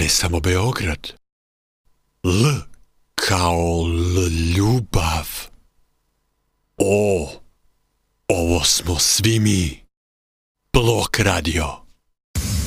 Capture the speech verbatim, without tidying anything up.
ne samo Beograd. L kao L ljubav. O, ovo smo svi mi. Blok radio.